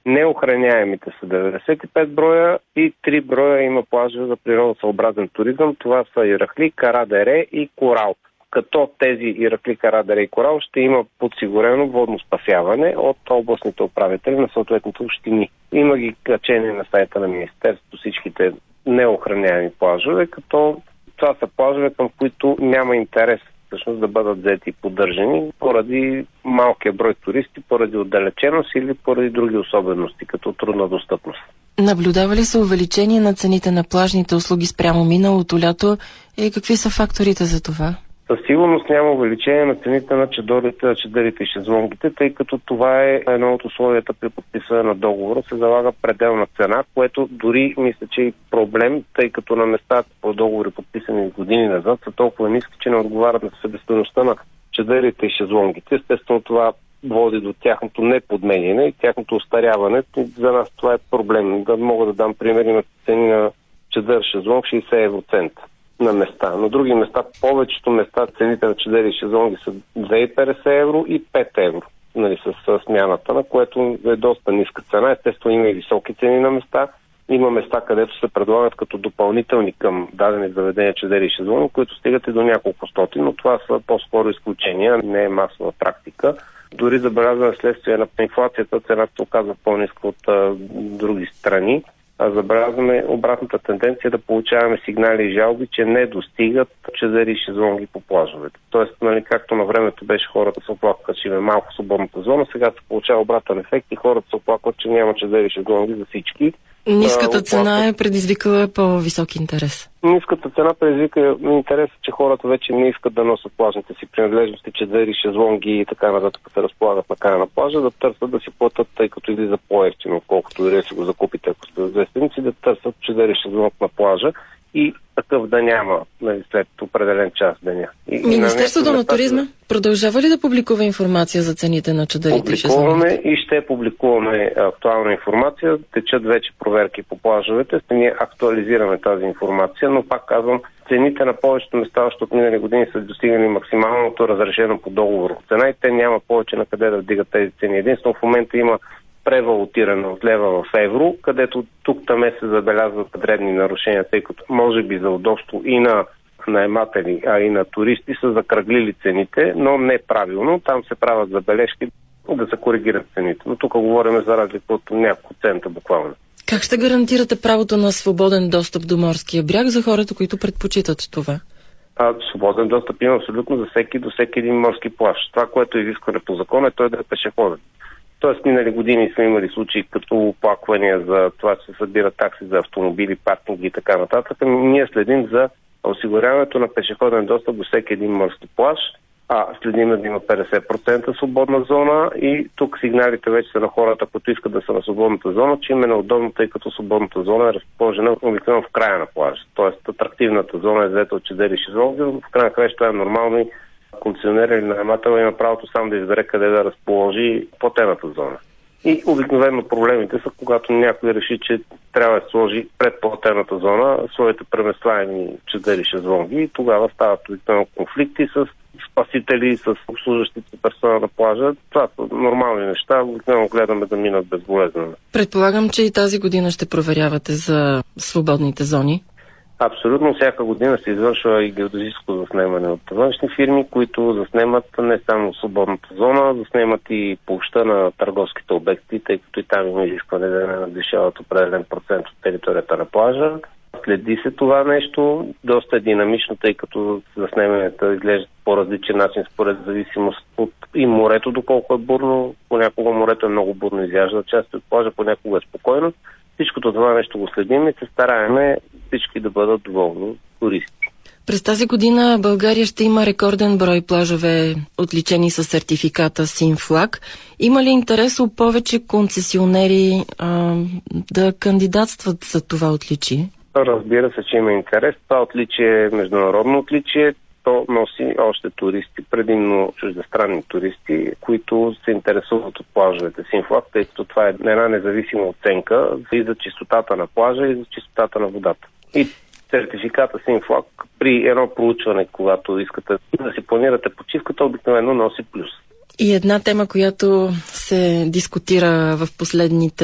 Неохраняемите са 95 броя и 3 броя има плажа за природосъобразен туризъм. Това са Ирахли, Карадере и Корал. Като тези Ирахли, Карадере и Корал ще има подсигурено водно спасяване от областните управители на съответните общини. Има ги качени на сайта на Министерството всичките неохраняеми плажове, като това са плажове, към които няма интерес всъщност да бъдат взети и поддържани поради малкия брой туристи, поради отдалеченост или поради други особености, като трудна достъпност. Наблюдава ли се увеличение на цените на плажните услуги спрямо миналото лято и какви са факторите за това? Със сигурност няма увеличение на цените на чадърите и шезлонгите, тъй като това е едно от условията при подписване на договора. Се залага пределна цена, което дори мисля, че е проблем, тъй като на местата по договори, подписани години назад, са толкова ниски, че не отговарят на себестойността на чадърите и шезлонгите. Естествено, това води до тяхното неподменяне и тяхното остаряване. За нас това е проблем. Да мога да дам примери на цени на чадър шезлонг 60 евроцента на места. На други места, повечето места, цените на чадъри и шезлонги са 2,50 евро и 5 евро, нали, с смяната, на което е доста ниска цена. Естествено, има и високи цени на места. Има места, където се предлагат като допълнителни към дадени заведения чадъри и шезлонги, които стигат и до няколко стоти, но това са по-скоро изключения, не е масова практика. Дори забелязване следствие на инфлацията, цената се оказва по-ниска от други страни. Забелязваме обратната тенденция да получаваме сигнали и жалби, че не достигат чадъри и шезлонги по плажовете. Тоест, нали, както на времето беше хората се оплакват, че има малко свободната зона, сега се получава обратен ефект и хората се оплакват, че няма чадъри и шезлонги за всички. Ниската цена е предизвикала по-висок интерес. Ниската цена предизвика интерес, че хората вече не искат да носят плажните си принадлежности, чадъри, шезлонги и така нататък се разполагат на края на плажа, да търсят да си платят, тъй като излиза по-евтино, отколкото дори да си го закупите, ако сте за 2 седмици, да търсят чадъри, шезлонг на плажа и такъв да няма, нали, след определен час деня. Министерството на туризма продължава ли да публикува информация за цените на чадърите и шезлонгите? Публикуваме и ще публикуваме актуална информация. Течат вече проверки по плажовете. Ние актуализираме тази информация, но пак казвам, цените на повечето места още от минали години са достигнали максималното разрешено по договор цена и те няма повече на къде да вдигат тези цени. Единствено в момента има превалутиране от лева в евро, където тук-таме се забелязват дребни нарушения, тъй като може би за удобство и на наематели, а и на туристи са закръглили цените, но не правилно. Там се правят забележки да се коригират цените. Но тук говорим за разлика от няколко цента буквално. Как ще гарантирате правото на свободен достъп до морския бряг за хората, които предпочитат това? Свободен достъп има абсолютно за до всеки един морски плаж. Това, което е изискване по закон, е той да е пешеходен. Тоест, минали години сме имали случаи като оплаквания за това, че се събират такси за автомобили, паркинги и така нататък. Ние следим за осигуряването на пешеходен достъп до всеки един морски плаж, следим да има 50% свободна зона и тук сигналите вече са на хората, които искат да са на свободната зона, че им е неудобно, тъй като свободната зона е разположена обикновено в края на плажа. Тоест, атрактивната зона е взета от чадъри и шезлонги, в края на края това е нормално и концесионер или наемател има правото сам да избере къде да разположи платената зона. И обикновено проблемите са, когато някой реши, че трябва да сложи пред платената зона своите преместваеми чадъри шезлонги и тогава стават обикновено конфликти с спасители, с обслужващите персона на плажа. Това са нормални неща, обикновено гледаме да минат безболезнено. Предполагам, че и тази година ще проверявате за свободните зони. Абсолютно всяка година се извършва и геодезическо заснемане от външни фирми, които заснемат не само свободната зона, заснемат и площта на търговските обекти, тъй като и там има изискване да не надвишават определен процент от територията на плажа. Следи се това нещо, доста е динамично, тъй като заснемането изглежда по различен начин според зависимост от и морето, доколко е бурно. Понякога морето е много бурно, изяжда части от плажа, понякога е спокойно. Всичкото това нещо го следим и се стараеме всички да бъдат доволни туристи. През тази година България ще има рекорден брой плажове, отличени с сертификата Синфлаг. Има ли интерес у повече концесионери да кандидатстват за това отличие? Разбира се, че има интерес. Това отличие е международно отличие. То носи още туристи, предимно чуждестранни туристи, които се интересуват от плажовете Синфлаг, тъй като това е една независима оценка и за чистотата на плажа и за чистотата на водата. И сертификата Синфлаг при едно проучване, когато искате да си планирате почивката, обикновено носи плюс. И една тема, която се дискутира в последните